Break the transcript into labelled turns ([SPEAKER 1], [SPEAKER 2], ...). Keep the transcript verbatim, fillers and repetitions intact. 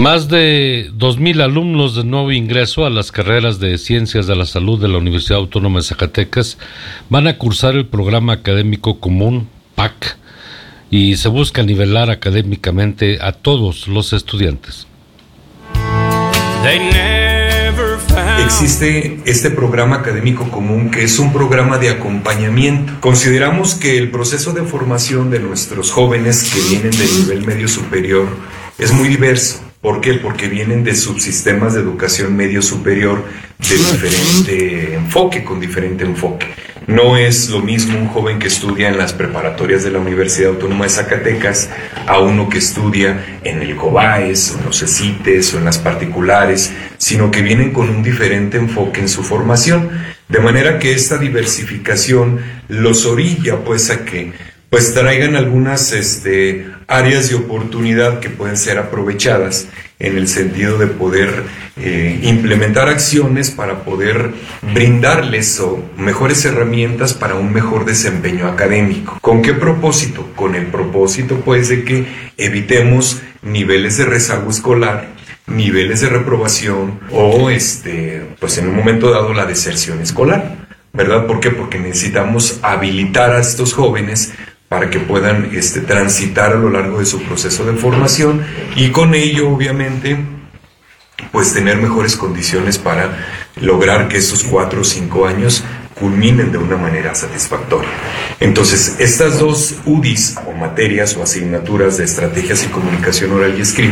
[SPEAKER 1] Más de dos mil alumnos de nuevo ingreso a las carreras de Ciencias de la Salud de la Universidad Autónoma de Zacatecas van a cursar el programa académico común P A C y se busca nivelar académicamente a todos los estudiantes.
[SPEAKER 2] Existe este programa académico común, que es un programa de acompañamiento. Consideramos que el proceso de formación de nuestros jóvenes que vienen del nivel medio superior es muy diverso. ¿Por qué? Porque vienen de subsistemas de educación medio superior de diferente enfoque, con diferente enfoque. No es lo mismo un joven que estudia en las preparatorias de la Universidad Autónoma de Zacatecas a uno que estudia en el COBAES, o en los CECITES, o en las particulares, sino que vienen con un diferente enfoque en su formación. De manera que esta diversificación los orilla pues a que pues traigan algunas este, áreas de oportunidad que pueden ser aprovechadas en el sentido de poder eh, implementar acciones para poder brindarles o mejores herramientas para un mejor desempeño académico. ¿Con qué propósito? Con el propósito pues de que evitemos niveles de rezago escolar, niveles de reprobación o este, pues en un momento dado la deserción escolar, ¿verdad? ¿Por qué? Porque necesitamos habilitar a estos jóvenes para que puedan este, transitar a lo largo de su proceso de formación y con ello, obviamente, pues tener mejores condiciones para lograr que estos cuatro o cinco años culminen de una manera satisfactoria. Entonces, estas dos U D Is o materias o asignaturas de estrategias y comunicación oral y escrita